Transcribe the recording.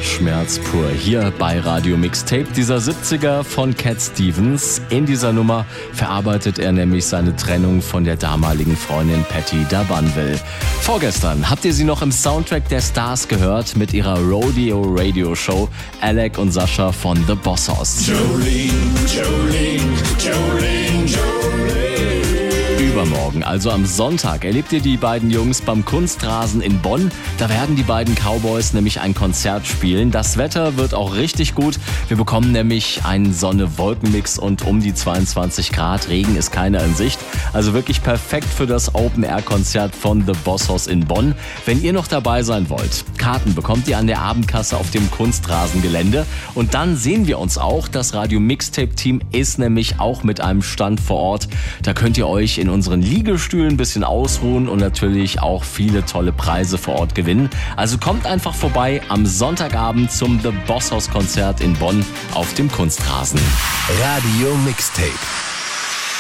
Herzschmerz pur hier bei Radio Mixtape, dieser 70er von Cat Stevens. In dieser Nummer verarbeitet er nämlich seine Trennung von der damaligen Freundin Patti D'Abanneville. Vorgestern habt ihr sie noch im Soundtrack der Stars gehört mit ihrer Rodeo Radio Show, Alec und Sascha von The Boss Hoss. Jolene, Jolene, Jolene, Jolene. Übermorgen, also am Sonntag, erlebt ihr die beiden Jungs beim Kunstrasen in Bonn. Da werden die beiden Cowboys nämlich ein Konzert spielen. Das Wetter wird auch richtig gut. Wir bekommen nämlich einen Sonne-Wolken-Mix und um die 22 Grad. Regen ist keiner in Sicht. Also wirklich perfekt für das Open-Air-Konzert von The Boss Hoss in Bonn. Wenn ihr noch dabei sein wollt, Karten bekommt ihr an der Abendkasse auf dem Kunstrasengelände. Und dann sehen wir uns auch. Das Radio Mixtape-Team ist nämlich auch mit einem Stand vor Ort. Da könnt ihr euch in unseren Liegestühlen ein bisschen ausruhen und natürlich auch viele tolle Preise vor Ort gewinnen. Also kommt einfach vorbei am Sonntagabend zum The Boss Hoss Konzert in Bonn auf dem Kunstrasen. Radio Mixtape.